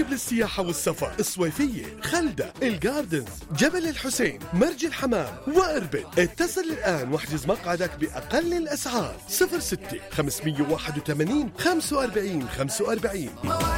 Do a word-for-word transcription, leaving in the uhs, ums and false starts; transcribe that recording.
مكتب للسياحة والسفر، الصويفية، خلدة، الجاردنز، جبل الحسين، مرج الحمام وإربد. اتصل الآن واحجز مقعدك بأقل الأسعار. صفر ستة خمسمية وواحد وثمانين خمسة وأربعين خمسة وأربعين.